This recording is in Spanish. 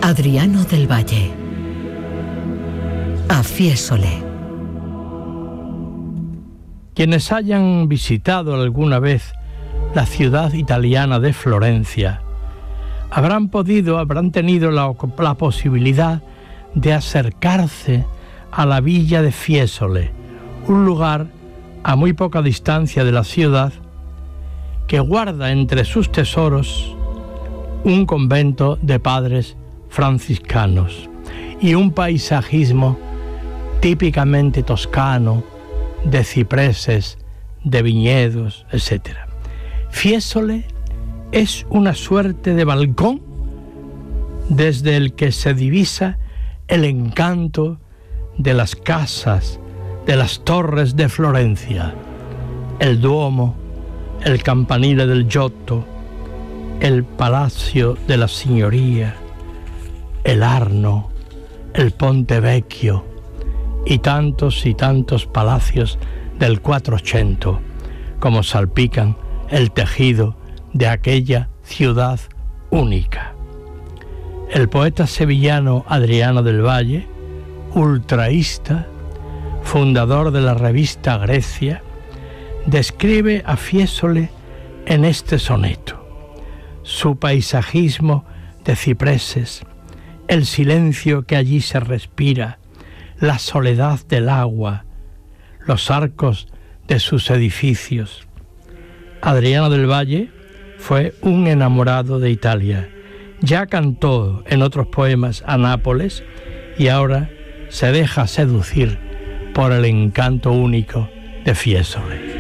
Adriano del Valle. A Fiesole. Quienes hayan visitado alguna vez la ciudad italiana de Florencia habrán tenido la posibilidad de acercarse a la villa de Fiesole, un lugar a muy poca distancia de la ciudad que guarda entre sus tesoros un convento de padres franciscanos y un paisajismo típicamente toscano, de cipreses, de viñedos, etc. Fiesole es una suerte de balcón desde el que se divisa el encanto de las casas, de las torres de Florencia, el Duomo, el campanile del Giotto, el Palacio de la Signoria, el Arno, el Ponte Vecchio y tantos palacios del Quattrocento, como salpican el tejido de aquella ciudad única. El poeta sevillano Adriano del Valle, ultraísta, fundador de la revista Grecia, describe a Fiesole en este soneto: su paisajismo de cipreses, el silencio que allí se respira, la soledad del agua, los arcos de sus edificios. Adriano del Valle fue un enamorado de Italia. Ya cantó en otros poemas a Nápoles y ahora se deja seducir por el encanto único de Fiesole.